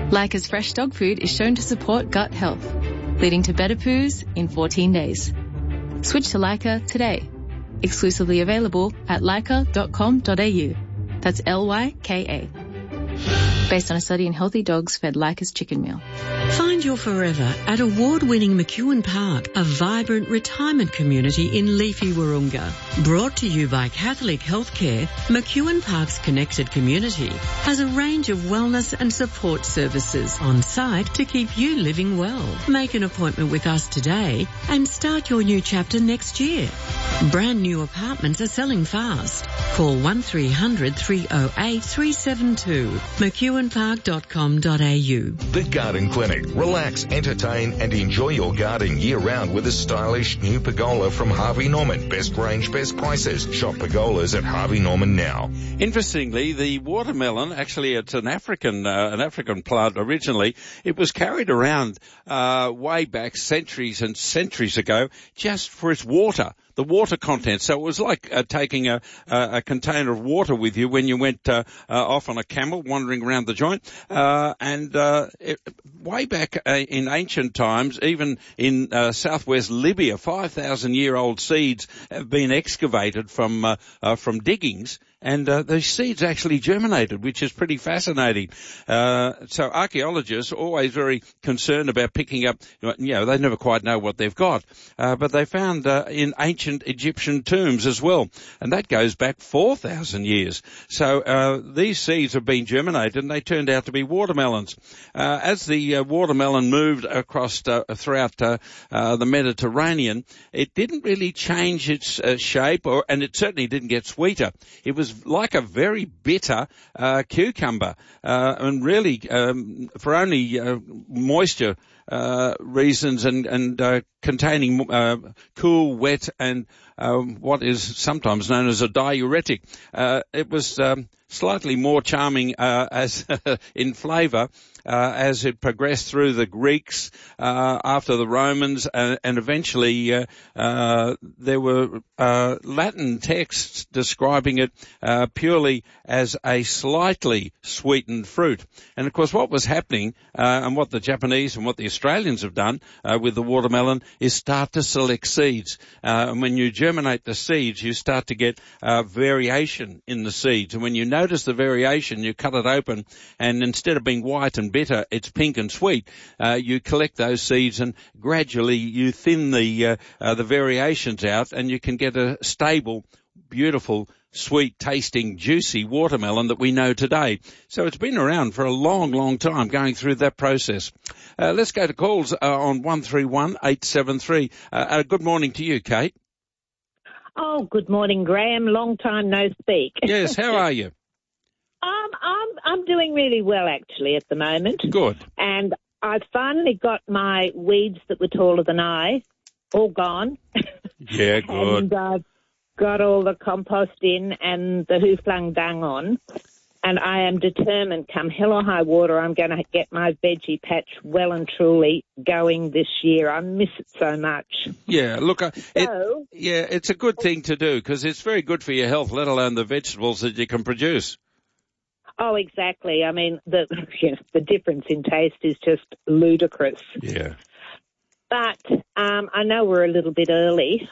Leica's fresh dog food is shown to support gut health, leading to better poos in 14 days. Switch to Leica today. Exclusively available at leica.com.au. That's Lyka. Based on a study in healthy dogs fed Leica's chicken meal. Find your forever at award-winning McEwen Park, a vibrant retirement community in leafy Wahroonga. Brought to you by Catholic Healthcare, McEwen Park's connected community has a range of wellness and support services on site to keep you living well. Make an appointment with us today and start your new chapter next year. Brand new apartments are selling fast. Call 1300 308 372. McEwenPark.com.au. The Garden Clinic. Relax, entertain and enjoy your garden year-round with a stylish new pergola from Harvey Norman. Best range, best prices. Shop pergolas at Harvey Norman now. Interestingly, the watermelon, actually it's an African plant originally. It was carried around way back centuries and centuries ago just for its water. The water content. So it was like taking a container of water with you when you went off on a camel wandering around the joint. Way back in ancient times, even in southwest Libya, 5,000-year-old seeds have been excavated from diggings. And those seeds actually germinated, which is pretty fascinating. So archaeologists are always very concerned about picking up, they never quite know what they've got. But they found in ancient Egyptian tombs as well. And that goes back 4,000 years. So these seeds have been germinated and they turned out to be watermelons. As the watermelon moved across throughout the Mediterranean, it didn't really change its shape, and it certainly didn't get sweeter. It was like a very bitter cucumber, and really for only moisture reasons and containing cool, wet, and what is sometimes known as a diuretic. It was slightly more charming as in flavour as it progressed through the Greeks, after the Romans, and eventually there were Latin texts describing it purely as a slightly sweetened fruit. And of course what was happening, and what the Japanese and what the Australians have done with the watermelon, is start to select seeds. And when you germinate the seeds, you start to get variation in the seeds. And when you notice the variation, you cut it open, and instead of being white and bitter, it's pink and sweet. You collect those seeds and gradually you thin the variations out, and you can get a stable, beautiful, sweet-tasting, juicy watermelon that we know today. So it's been around for a long, long time going through that process. Let's go to calls on 131873. Good morning to you, Kate. Oh, good morning, Graham. Long time no speak. Yes, how are you? I'm doing really well, actually, at the moment. Good. And I've finally got my weeds that were taller than I all gone. Yeah, good. And I've got all the compost in and the hoo-flung dung on. And I am determined, come hell or high water, I'm going to get my veggie patch well and truly going this year. I miss it so much. Yeah, look, it's a good thing to do because it's very good for your health, let alone the vegetables that you can produce. Oh, exactly. I mean, the difference in taste is just ludicrous. Yeah. But I know we're a little bit early,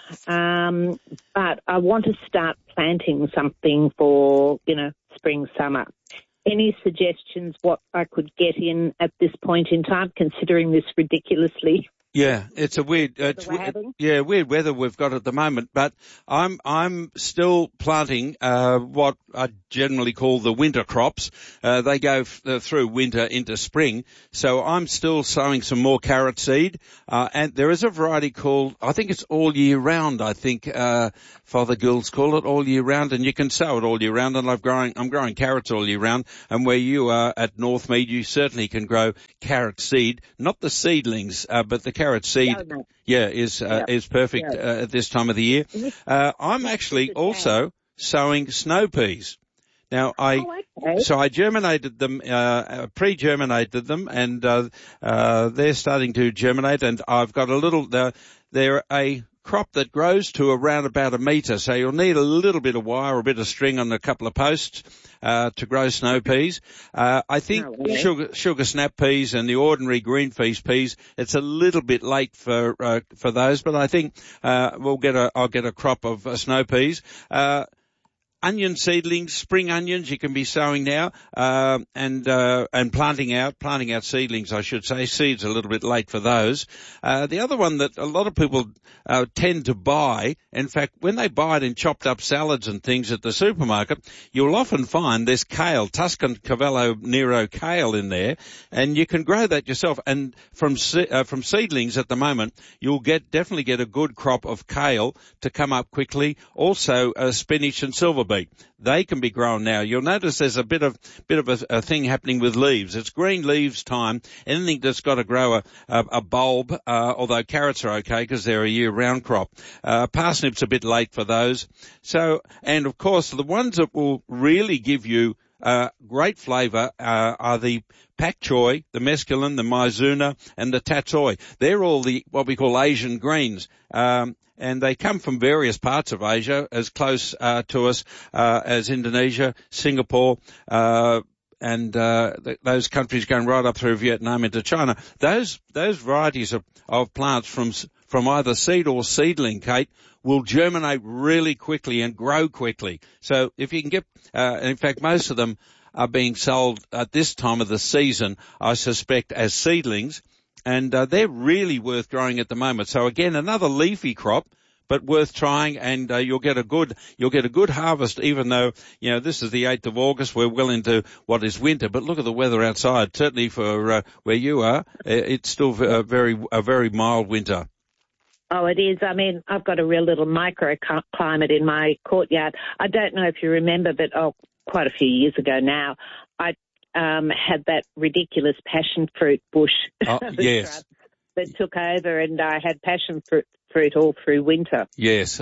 but I want to start planting something for, spring, summer. Any suggestions what I could get in at this point in time, considering this ridiculously? Yeah, it's a weird, weird weather we've got at the moment. But I'm still planting what I generally call the winter crops. They go through winter into spring. So I'm still sowing some more carrot seed. And there is a variety called, I think it's all year round. I think Father Gills call it all year round, and you can sow it all year round. And I'm growing carrots all year round. And where you are at Northmead, you certainly can grow carrot seed, not the seedlings, but the carrot seed, is perfect at this time of the year. I'm actually also sowing snow peas. Now, I germinated them, pre-germinated them, and they're starting to germinate. And I've got a little. They're a crop that grows to around about a metre. So you'll need a little bit of wire or a bit of string on a couple of posts to grow snow peas. I think sugar snap peas and the ordinary green feast peas, it's a little bit late for those, but I think I'll get a crop of snow peas. Onion seedlings, spring onions, you can be sowing now, and planting out seedlings, I should say. Seeds a little bit late for those. The other one that a lot of people tend to buy, in fact, when they buy it in chopped up salads and things at the supermarket, you'll often find there's kale, Tuscan Cavallo Nero kale in there, and you can grow that yourself. And from seedlings at the moment, you'll definitely get a good crop of kale to come up quickly. Also, spinach and silver beet. They can be grown now. You'll notice there's a bit of a thing happening with leaves. It's green leaves time. Anything that's got to grow a bulb, although carrots are okay because they're a year-round crop. Parsnips a bit late for those. So, and of course, the ones that will really give you great flavour are the pak choi, the mesclun, the maizuna, and the tatsoi. They're all what we call Asian greens. And they come from various parts of Asia, as close to us as Indonesia, Singapore, and those countries going right up through Vietnam into China. Those varieties of plants from either seed or seedling, Kate, will germinate really quickly and grow quickly. So if you can get, in fact, most of them are being sold at this time of the season, I suspect, as seedlings. And they're really worth growing at the moment. So again, another leafy crop, but worth trying, and you'll get a good harvest. Even though this is the 8th of August, we're well into what is winter. But look at the weather outside. Certainly for where you are, it's still a very mild winter. Oh, it is. I mean, I've got a real little microclimate in my courtyard. I don't know if you remember, but quite a few years ago now, I had that ridiculous passion fruit bush yes. that took over, and I had passion fruit all through winter. Yes,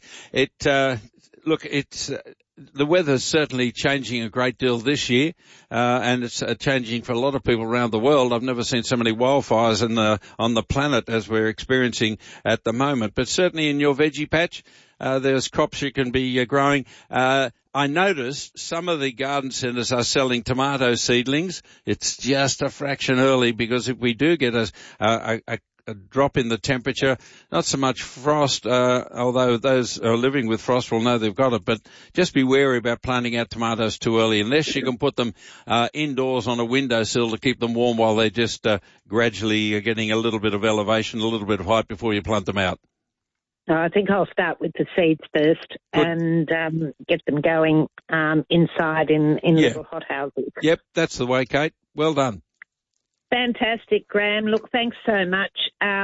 the weather's certainly changing a great deal this year, and it's changing for a lot of people around the world. I've never seen so many wildfires on the planet as we're experiencing at the moment. But certainly in your veggie patch, there's crops you can be growing. I noticed some of the garden centres are selling tomato seedlings. It's just a fraction early, because if we do get a drop in the temperature, not so much frost, although those who are living with frost will know they've got it, but just be wary about planting out tomatoes too early, unless you can put them indoors on a windowsill to keep them warm while they're just gradually getting a little bit of elevation, a little bit of height before you plant them out. I think I'll start with the seeds first. Good. And get them going inside in little hothouses. Yep, that's the way, Kate. Well done. Fantastic, Graham. Look, thanks so much. I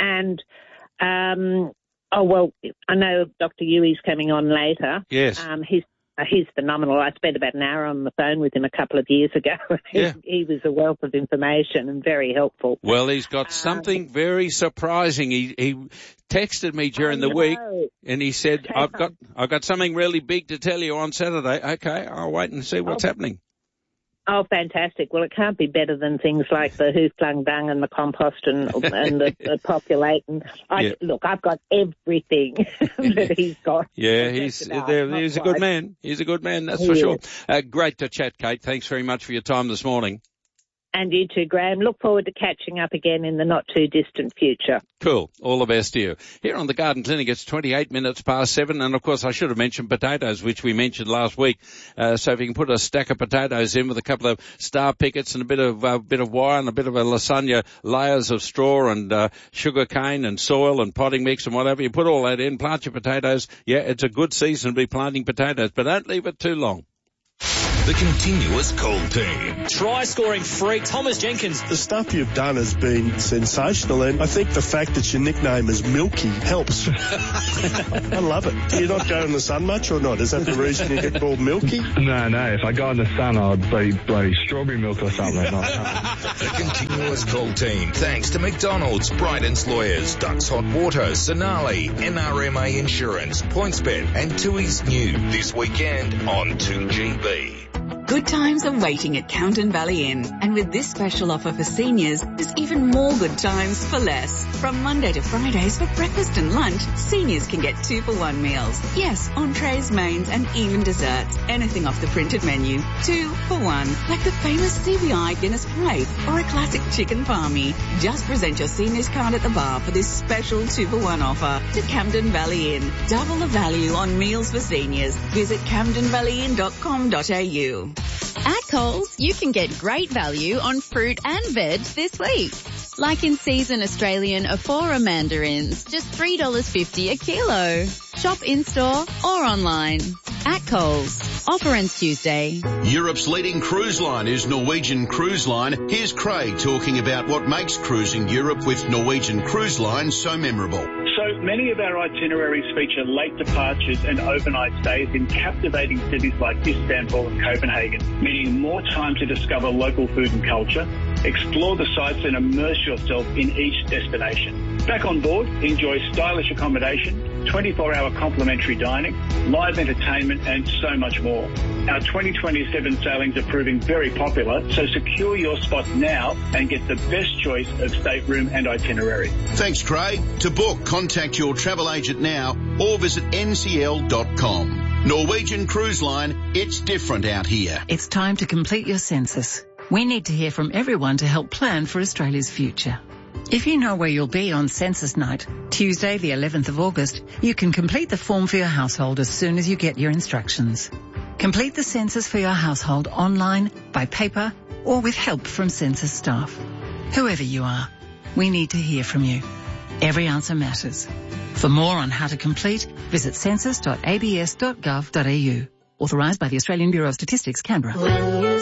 know Dr. Yui's coming on later. Yes. He's phenomenal. I spent about an hour on the phone with him a couple of years ago. Yeah. He was a wealth of information and very helpful. Well, he's got something very surprising. He texted me during the week, and he said, I've got something really big to tell you on Saturday. Okay, I'll wait and see what's happening. Oh, fantastic. Well, it can't be better than things like the hoof-flung dung and the compost and the populate. And Look, I've got everything that he's got. Yeah, he's a good man. He's a good man, that's for sure. Great to chat, Kate. Thanks very much for your time this morning. And you too, Graham. Look forward to catching up again in the not-too-distant future. Cool. All the best to you. Here on the Garden Clinic, it's 28 minutes past 7. And, of course, I should have mentioned potatoes, which we mentioned last week. So if you can put a stack of potatoes in with a couple of star pickets and a bit of wire and a bit of a lasagna, layers of straw and sugar cane and soil and potting mix and whatever, you put all that in, plant your potatoes. Yeah, it's a good season to be planting potatoes, but don't leave it too long. The Continuous Call Team. Try scoring freak Thomas Jenkins. The stuff you've done has been sensational, and I think the fact that your nickname is Milky helps. I love it. Do you not go in the sun much or not? Is that the reason you get called Milky? No. If I go in the sun, I'd be bloody strawberry milk or something. The Continuous Call Team, thanks to McDonald's, Bryden's Lawyers, Ducks Hot Water, Sonali, NRMA Insurance, PointsBet, and Tui's New this weekend on 2GB. Good times are waiting at Camden Valley Inn. And with this special offer for seniors, there's even more good times for less. From Monday to Fridays for breakfast and lunch, seniors can get 2-for-1 meals. Yes, entrees, mains and even desserts. Anything off the printed menu. 2 for 1. Like the famous CBI Guinness Pie or a classic chicken palmy. Just present your seniors card at the bar for this special 2-for-1 offer to Camden Valley Inn. Double the value on meals for seniors. Visit camdenvalleyinn.com.au. At Coles, you can get great value on fruit and veg this week. Like in season Australian Aphora mandarins, just $3.50 a kilo. Shop in-store or online. At Coles. Offer ends Tuesday. Europe's leading cruise line is Norwegian Cruise Line. Here's Craig talking about what makes cruising Europe with Norwegian Cruise Line so memorable. So many of our itineraries feature late departures and overnight stays in captivating cities like Istanbul and Copenhagen, meaning more time to discover local food and culture, explore the sites and immerse yourself in each destination. Back on board, enjoy stylish accommodation, 24-hour complimentary dining, live entertainment and so much more. Our 2027 sailings are proving very popular, so secure your spot now and get the best choice of stateroom and itinerary. Thanks, Craig. To book, contact your travel agent now or visit ncl.com. Norwegian Cruise Line, it's different out here. It's time to complete your census. We need to hear from everyone to help plan for Australia's future. If you know where you'll be on census night, Tuesday the 11th of August, you can complete the form for your household as soon as you get your instructions. Complete the census for your household online, by paper, or with help from census staff. Whoever you are, we need to hear from you. Every answer matters. For more on how to complete, visit census.abs.gov.au. Authorised by the Australian Bureau of Statistics, Canberra.